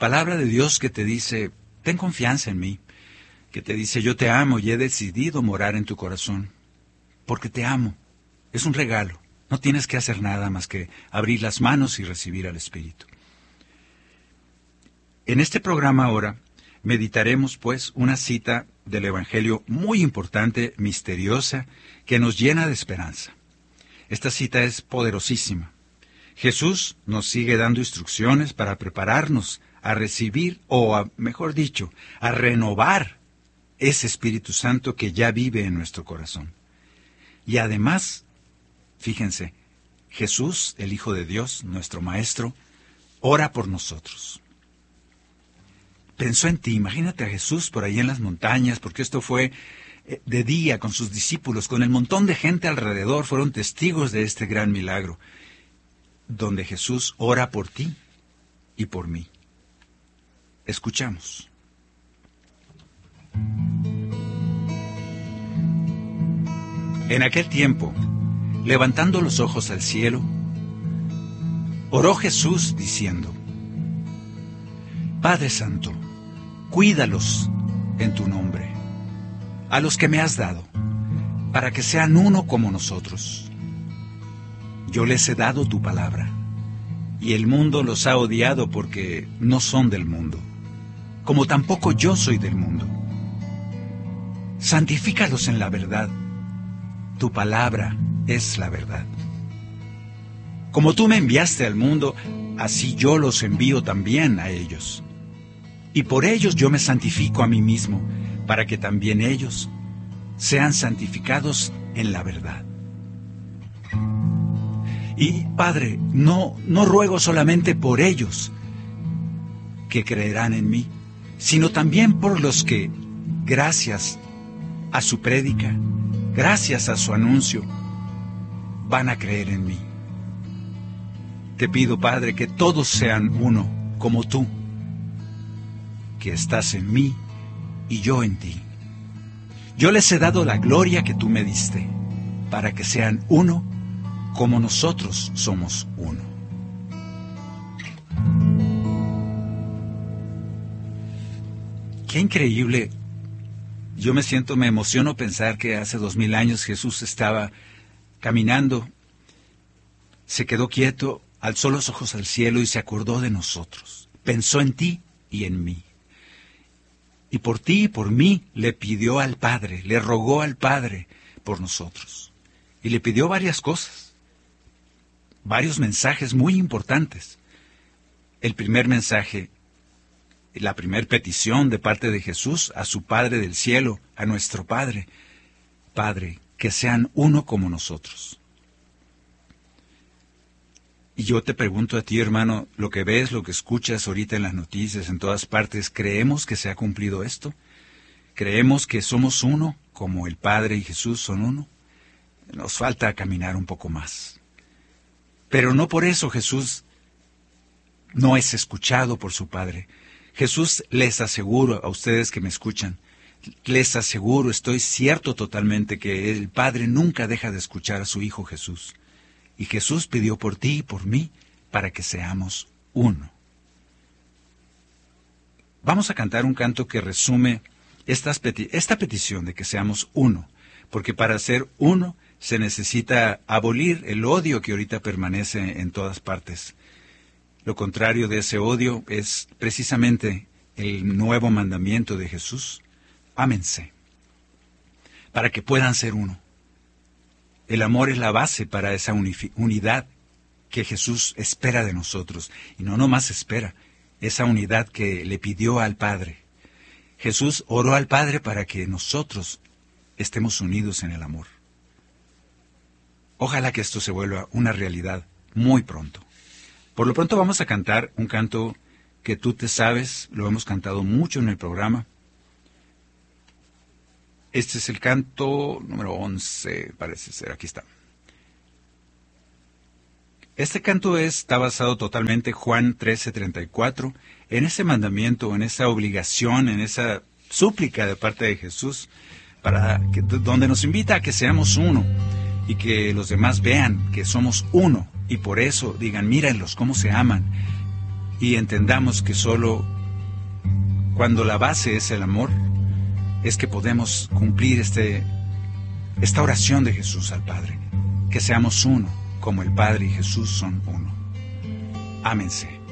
Palabra de Dios que te dice, ten confianza en mí, que te dice, yo te amo y he decidido morar en tu corazón, porque te amo. Es un regalo. No tienes que hacer nada más que abrir las manos y recibir al Espíritu. En este programa ahora meditaremos, pues, una cita del Evangelio muy importante, misteriosa, que nos llena de esperanza. Esta cita es poderosísima. Jesús nos sigue dando instrucciones para prepararnos a recibir, mejor dicho, a renovar ese Espíritu Santo que ya vive en nuestro corazón. Y además, fíjense, Jesús, el Hijo de Dios, nuestro Maestro, ora por nosotros. Pensó en ti, imagínate a Jesús por ahí en las montañas, porque esto fue de día con sus discípulos, con el montón de gente alrededor, fueron testigos de este gran milagro, donde Jesús ora por ti y por mí. Escuchamos. En aquel tiempo, levantando los ojos al cielo, oró Jesús diciendo, Padre Santo, cuídalos en tu nombre, a los que me has dado, para que sean uno como nosotros. Yo les he dado tu palabra, y el mundo los ha odiado porque no son del mundo, como tampoco yo soy del mundo. Santifícalos en la verdad, tu palabra es la verdad. Como tú me enviaste al mundo, así yo los envío también a ellos. Y por ellos yo me santifico a mí mismo, para que también ellos sean santificados en la verdad. Y, Padre, no ruego solamente por ellos que creerán en mí, sino también por los que, gracias a su prédica, gracias a su anuncio, van a creer en mí. Te pido, Padre, que todos sean uno, como tú, que estás en mí y yo en ti. Yo les he dado la gloria que tú me diste, para que sean uno, como nosotros somos uno. Qué increíble. Yo me emociono pensar que hace 2000 años Jesús estaba caminando, se quedó quieto, alzó los ojos al cielo y se acordó de nosotros. Pensó en ti y en mí. Y por ti y por mí le pidió al Padre, le rogó al Padre por nosotros. Y le pidió varias cosas, varios mensajes muy importantes. El primer mensaje, la primera petición de parte de Jesús a su Padre del cielo, a nuestro Padre. Padre, que sean uno como nosotros. Y yo te pregunto a ti, hermano, lo que ves, lo que escuchas ahorita en las noticias, en todas partes, ¿creemos que se ha cumplido esto? ¿Creemos que somos uno, como el Padre y Jesús son uno? Nos falta caminar un poco más. Pero no por eso Jesús no es escuchado por su Padre. Jesús, les aseguro a ustedes que me escuchan, les aseguro, estoy cierto totalmente que el Padre nunca deja de escuchar a su Hijo Jesús. Y Jesús pidió por ti y por mí para que seamos uno. Vamos a cantar un canto que resume esta petición de que seamos uno, porque para ser uno se necesita abolir el odio que ahorita permanece en todas partes. Lo contrario de ese odio es precisamente el nuevo mandamiento de Jesús. Ámense, para que puedan ser uno. El amor es la base para esa unidad que Jesús espera de nosotros. Y no nomás espera, esa unidad que le pidió al Padre. Jesús oró al Padre para que nosotros estemos unidos en el amor. Ojalá que esto se vuelva una realidad muy pronto. Por lo pronto vamos a cantar un canto que tú te sabes, lo hemos cantado mucho en el programa. Este es el canto número 11, parece ser, aquí está. Este canto está basado totalmente en Juan 13:34, en ese mandamiento, en esa obligación, en esa súplica de parte de Jesús, donde nos invita a que seamos uno y que los demás vean que somos uno y por eso digan, mírenlos cómo se aman y entendamos que solo cuando la base es el amor, es que podemos cumplir esta oración de Jesús al Padre, que seamos uno, como el Padre y Jesús son uno. Ámense.